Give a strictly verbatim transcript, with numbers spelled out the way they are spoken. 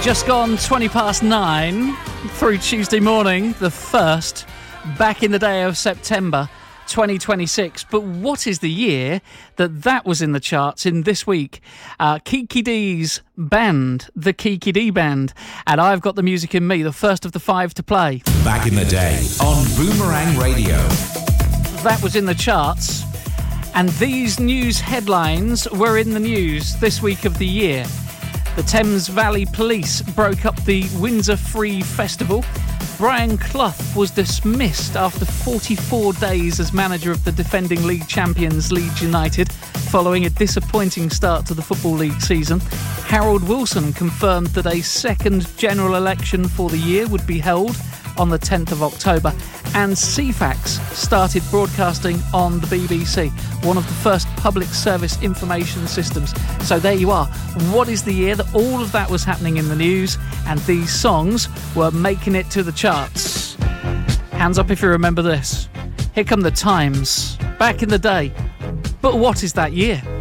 Just gone twenty past nine through Tuesday morning, the first, back in the day of September twenty twenty-six. But what is the year that that was in the charts in this week? Uh, Kiki D's band, the Kiki D Band. And I've got the music in me, the first of the five to play. Back in the day on Boomerang Radio. That was in the charts. And these news headlines were in the news this week of the year. The Thames Valley Police broke up the Windsor Free Festival. Brian Clough was dismissed after forty-four days as manager of the defending league champions Leeds United, following a disappointing start to the Football League season. Harold Wilson confirmed that a second general election for the year would be held on the tenth of October, and C FAX started broadcasting on the B B C, one of the first public service information systems. So there you are. What is the year that all of that was happening in the news and these songs were making it to the charts? Hands up if you remember this. Here come the Times, back in the day. But what is that year?